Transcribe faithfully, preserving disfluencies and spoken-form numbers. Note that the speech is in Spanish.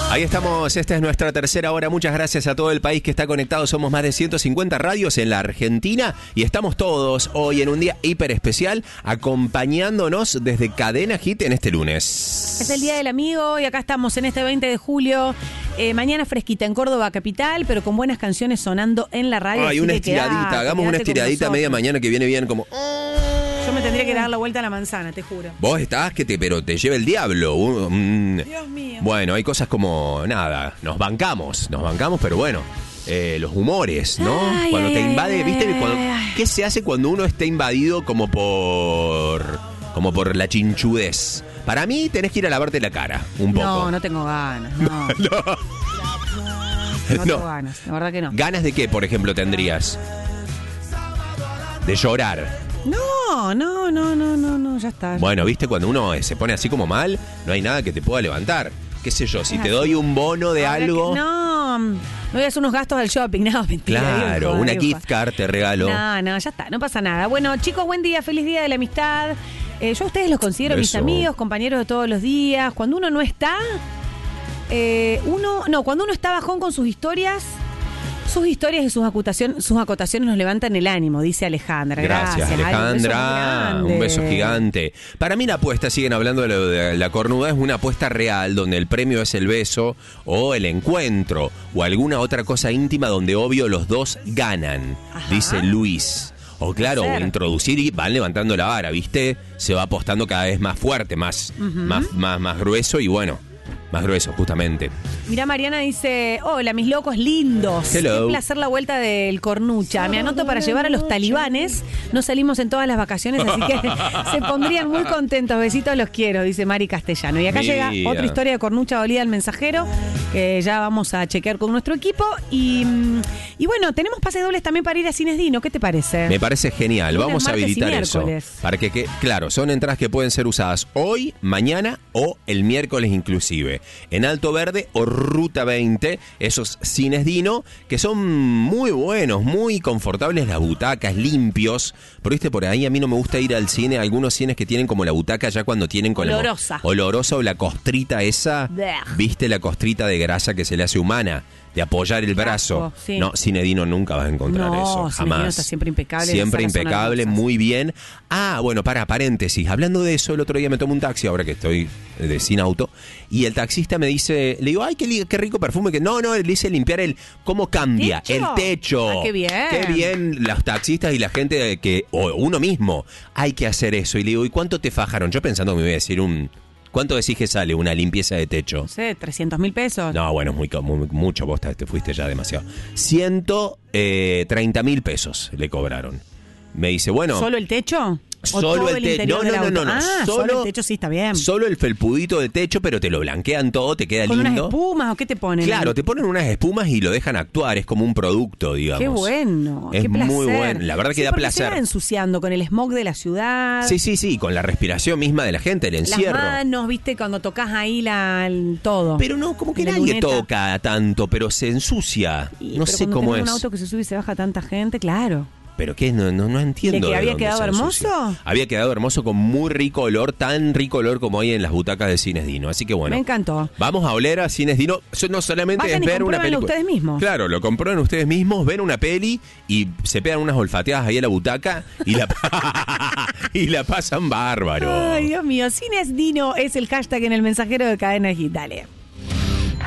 Ahí estamos, esta es nuestra tercera hora. Muchas gracias a todo el país que está conectado. Somos más de ciento cincuenta radios en la Argentina y estamos todos hoy en un día hiper especial acompañándonos desde Cadena Hit en este lunes. Es el Día del Amigo y acá estamos en este veinte de julio. Eh, mañana fresquita en Córdoba capital, pero con buenas canciones sonando en la radio. Ay, una estiradita, quedate, hagamos una estiradita media mañana que viene bien como... Yo me tendría que dar la vuelta a la manzana, te juro. Vos estás que te, pero te lleva el diablo. Mm. Dios mío. Bueno, hay cosas como, nada, nos bancamos, nos bancamos, pero bueno, eh, los humores, ¿no? Ay, cuando ay, te ay, invade, ay, ¿viste? ay, Cuando, ay. ¿Qué se hace cuando uno está invadido como por, como por la chinchudez? Para mí tenés que ir a lavarte la cara, un poco. No, no tengo ganas, no. no. No tengo No. ganas, la verdad que no. ¿Ganas de qué, por ejemplo, tendrías? De llorar. No, no, no, no, no, no, ya está. ya Bueno, viste, cuando uno se pone así como mal, no hay nada que te pueda levantar. ¿Qué sé yo? Si Es te así. doy un bono de Ahora algo... que- no, no voy a hacer unos gastos al shopping, no, mentira. Claro, viejo, una viejo. gift card te regalo. No, no, ya está, no pasa nada. Bueno, chicos, buen día, feliz día de la amistad. Eh, yo a ustedes los considero mis Eso. amigos, compañeros de todos los días. Cuando uno no está, eh, uno, no, cuando uno está bajón con sus historias, sus historias y sus acotaciones, sus acotaciones nos levantan el ánimo, dice Alejandra. Gracias, Gracias, Ale, Alejandra. un beso muy Un beso grande. gigante. Para mí la apuesta, siguen hablando de, lo de la cornuda, es una apuesta real donde el premio es el beso o el encuentro o alguna otra cosa íntima donde obvio los dos ganan, Ajá. dice Luis. O claro, Puede o ser. introducir y van levantando la vara, ¿viste? Se va apostando cada vez más fuerte, más, más, más, más grueso y bueno, más grueso justamente. Mirá, Mariana dice, hola, mis locos lindos. Hello. Qué placer la vuelta del Cornucha. Me anoto para llevar a los talibanes. No salimos en todas las vacaciones, así que se pondrían muy contentos. Besitos, los quiero, dice Mari Castellano. Y acá Mira. llega otra historia de Cornucha dolida al mensajero, que ya vamos a chequear con nuestro equipo. Y, mm, y bueno, tenemos pases dobles también para ir a Cines Dino. ¿Qué te parece? Me parece genial, Lunes, vamos a martes y habilitar eso. miércoles. Para que, que, claro, son entradas que pueden ser usadas hoy, mañana o el miércoles inclusive. En Alto Verde o Ruta veinte, esos Cines Dino, que son muy buenos, muy confortables las butacas, limpios. Pero viste, por ahí a mí no me gusta ir al cine, algunos cines que tienen como la butaca ya cuando tienen con Olorosa. la... mo- Olorosa o la costrita esa, Blech. viste la costrita de grasa que se le hace humana. De apoyar el brazo. Asco, sí. No, Cine Dino nunca vas a encontrar No, eso. Cine Jamás. Dino está siempre impecable, las Siempre salas son impecable, hermosas. muy bien. Ah, bueno, para, paréntesis. Hablando de eso, el otro día me tomo un taxi, ahora que estoy de, sin auto, y el taxista me dice, le digo, ay, qué, li- qué rico perfume. Que no, no, le dice limpiar el, ¿cómo cambia? ¿Techo? El techo. Ah, qué bien. Qué bien los taxistas y la gente que, o uno mismo, hay que hacer eso. Y le digo, ¿y cuánto te fajaron? Yo pensando que me iba a decir un, ¿cuánto decís que sale una limpieza de techo? No sé, trescientos mil pesos. No, bueno, es muy, co- muy- mucho, vos te te fuiste ya demasiado. ciento treinta mil pesos le cobraron. Me dice, bueno... ¿Solo el techo? ¿O Solo todo el techo. interior No, del no, no, auto? no, no. Ah, Solo, solo el techo sí está bien. Solo el felpudito de techo, pero te lo blanquean todo, te queda ¿Con unas lindo. espumas o qué te ponen? Claro, te ponen unas espumas y lo dejan actuar, es como un producto, digamos. Qué bueno, Es qué placer. muy bueno, la verdad que Sí, da porque placer. Se va ensuciando con el smog de la ciudad. Sí, sí, sí, con la respiración misma de la gente, el Las encierro. manos, viste, cuando tocas ahí la, el todo. Pero no, como que La nadie luneta. toca tanto, pero se ensucia. Y, no pero sé cuando cómo tenés es. un auto que se sube y se baja tanta gente, claro. ¿Pero qué? No, no, no entiendo. ¿De que había dónde quedado se ensucia. hermoso? Había quedado hermoso con muy rico olor, tan rico olor como hay en las butacas de Cines Dino. Así que bueno. Me encantó. Vamos a oler a Cines Dino. Eso no solamente Vayan es y ver una compruébenlo película. ustedes mismos. Claro, lo comprueban ustedes mismos, ven una peli y se pegan unas olfateadas ahí a la butaca y la, y la pasan bárbaro. Ay, Dios mío. Cines Dino es el hashtag en el mensajero de Cadena Hit. Dale.